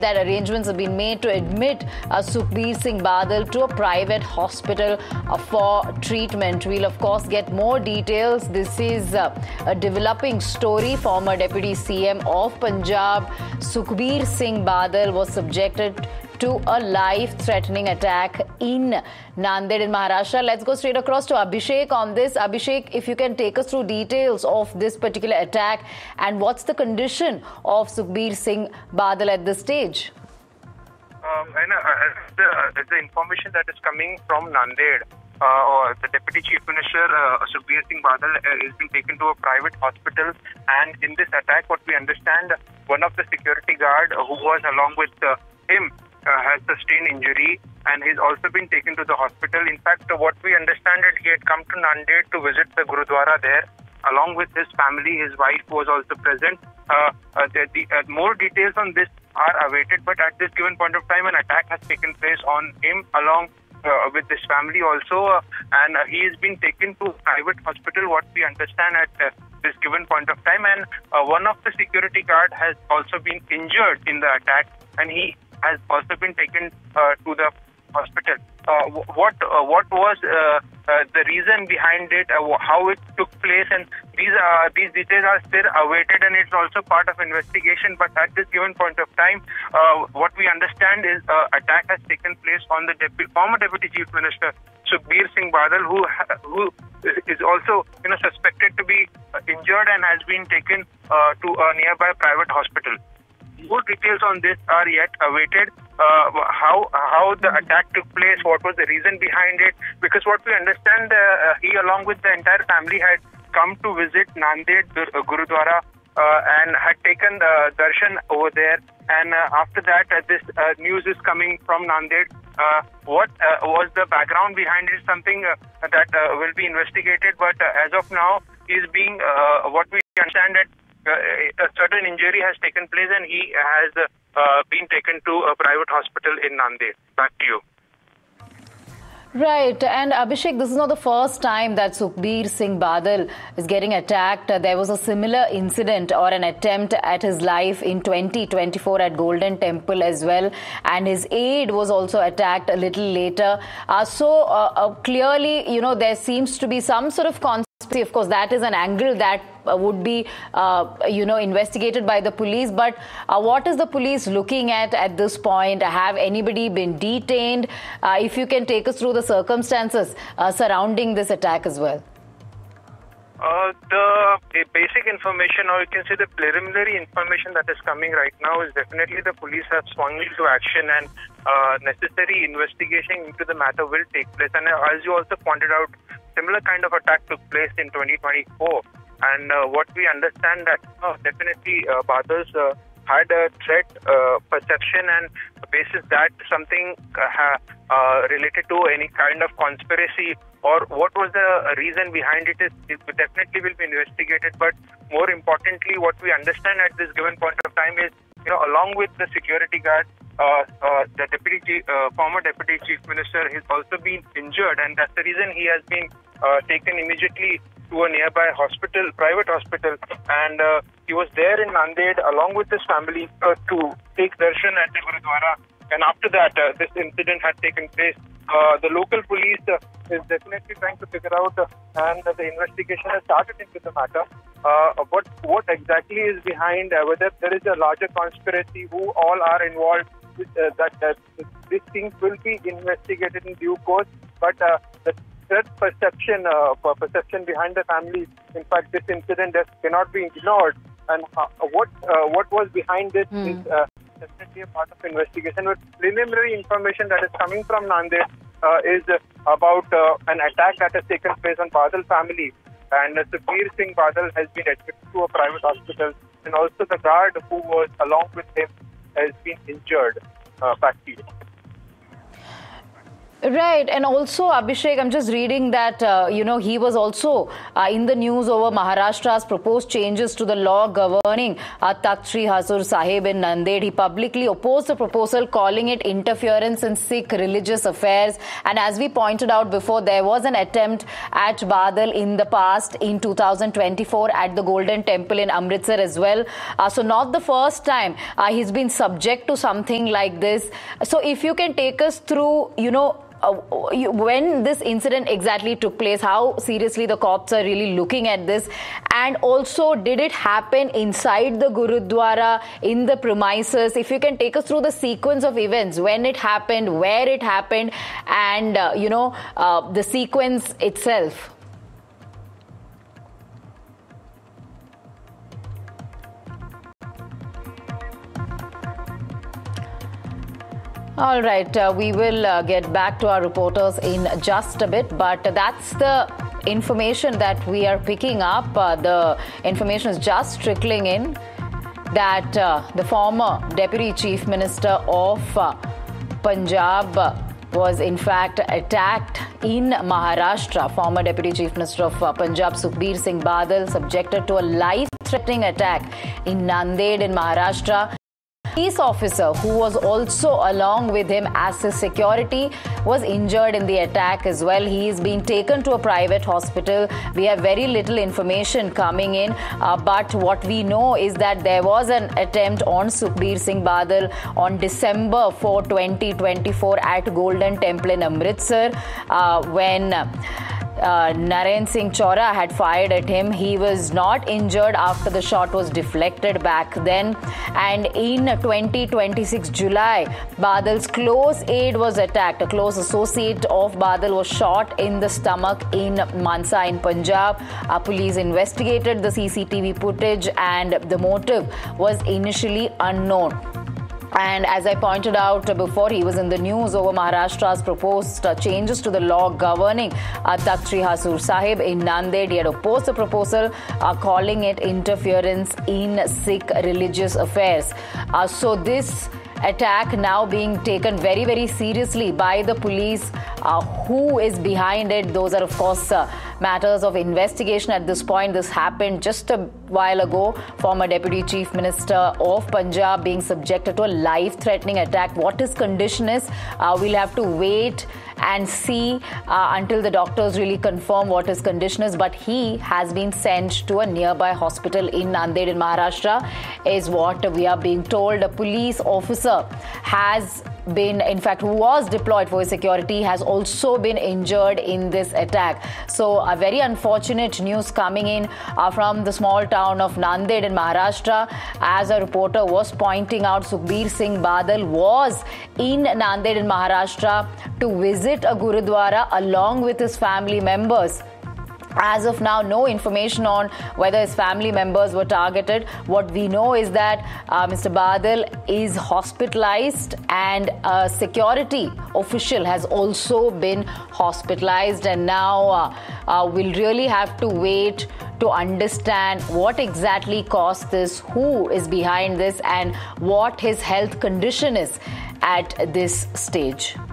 that arrangements have been made to admit Sukhbir Singh Badal to a private hospital for treatment. We'll of course get more details. This is a developing story. Former Deputy CM of Punjab, Sukhbir Singh Badal, was subjected to a life-threatening attack in Nanded in Maharashtra. Let's go straight across to Abhishek on this. Abhishek, if you can take us through details of this particular attack and what's the condition of Sukhbir Singh Badal at this stage? The information that is coming from Nanded, the Deputy Chief Minister Sukhbir Singh Badal is being taken to a private hospital, and in this attack, what we understand, one of the security guard who was along with him has sustained injury, and he's also been taken to the hospital. In fact, what we understand is he had come to Nanded to visit the Gurudwara there, along with his family. His wife was also present. More details on this are awaited, but at this given point of time, an attack has taken place on him along with his family also, and he is being taken to a private hospital, what we understand at this given point of time. And one of the security guard has also been injured in the attack, and he has also been taken to the hospital. What was the reason behind it, how it took place, and these details are still awaited, and it's also part of investigation. But at this given point of time, what we understand is attack has taken place on the former Deputy Chief Minister Sukhbir Singh Badal, who is also suspected to be injured and has been taken to a nearby private hospital. More details on this are yet awaited. How the attack took place, what was the reason behind it? Because what we understand, he along with the entire family had come to visit Nanded Gurudwara and had taken the darshan over there. And after that, this news is coming from Nanded. What was the background behind it? Something that will be investigated. But as of now, he is being what we understand that a certain injury has taken place, and he has been taken to a private hospital in Nanded. Back to you. Right. And Abhishek, this is not the first time that Sukhbir Singh Badal is getting attacked. There was a similar incident or an attempt at his life in 2024 at Golden Temple as well. And his aide was also attacked a little later. Clearly, there seems to be some sort of conspiracy. Of course, that is an angle that would be, investigated by the police. But what is the police looking at this point? Have anybody been detained? If you can take us through the circumstances surrounding this attack as well. The basic information, or you can say the preliminary information that is coming right now, is definitely the police have swung into action, and necessary investigation into the matter will take place. And as you also pointed out, similar kind of attack took place in 2024. And what we understand that definitely Badals had a threat perception, and basis that something related to any kind of conspiracy or what was the reason behind it is definitely will be investigated. But more importantly, what we understand at this given point of time is, along with the security guard, the former Deputy Chief Minister has also been injured, and that's the reason he has been taken immediately to a nearby hospital, private hospital, and he was there in Nanded along with his family to take darshan at the Gurudwara. And after that, this incident had taken place. The local police is definitely trying to figure out, and the investigation has started into the matter. What exactly is behind, whether there is a larger conspiracy, who all are involved, that these things will be investigated in due course. But the threat perception behind the family, in fact, this incident cannot be ignored. And what was behind it is definitely a part of investigation. But preliminary information that is coming from Nanded is about an attack that has taken place on Badal family. And Sukhbir Singh Badal has been admitted to a private hospital, and also the guard who was along with him has been injured. Back to you. Right, and also Abhishek, I'm just reading that he was also in the news over Maharashtra's proposed changes to the law governing Takht Sri Hazur Sahib in Nanded. He publicly opposed the proposal, calling it interference in Sikh religious affairs. And as we pointed out before, there was an attempt at Badal in the past in 2024 at the Golden Temple in Amritsar as well. So not the first time he's been subject to something like this. So if you can take us through, when this incident exactly took place, how seriously the cops are really looking at this, and also did it happen inside the Gurudwara, in the premises? If you can take us through the sequence of events, when it happened, where it happened, and the sequence itself. All right, we will get back to our reporters in just a bit, but that's the information that we are picking up. The information is just trickling in that the former Deputy Chief Minister of Punjab was in fact attacked in Maharashtra. Former Deputy Chief Minister of Punjab, Sukhbir Singh Badal, subjected to a life-threatening attack in Nanded in Maharashtra. Police officer who was also along with him as his security was injured in the attack as well. He is being taken to a private hospital. We have very little information coming in, but what we know is that there was an attempt on Sukhbir Singh Badal on December 4, 2024 at Golden Temple in Amritsar when Naren Singh Chaura had fired at him. He was not injured after the shot was deflected back then. And in 2026 July, Badal's close aide was attacked. A close associate of Badal was shot in the stomach in Mansa in Punjab. Police investigated the CCTV footage and the motive was initially unknown. And as I pointed out before, he was in the news over Maharashtra's proposed changes to the law governing Takht Sri Hazur Sahib in Nanded. He had opposed the proposal, calling it interference in Sikh religious affairs. So this attack now being taken very, very seriously by the police. Who is behind it? Those are, of course, matters of investigation at this point. This happened just a while ago. Former Deputy Chief Minister of Punjab being subjected to a life-threatening attack. What his condition is, we'll have to wait and see until the doctors really confirm what his condition is. But he has been sent to a nearby hospital in Nanded in Maharashtra, is what we are being told. A police officer has been, in fact, who was deployed for his security, has also been injured in this attack. So a very unfortunate news coming in from the small town of Nanded in Maharashtra. As a reporter was pointing out, Sukhbir Singh Badal was in Nanded in Maharashtra to visit a Gurudwara along with his family members. As of now, no information on whether his family members were targeted. What we know is that Mr. Badal is hospitalized and a security official has also been hospitalized. And now we'll really have to wait to understand what exactly caused this, who is behind this, and what his health condition is at this stage.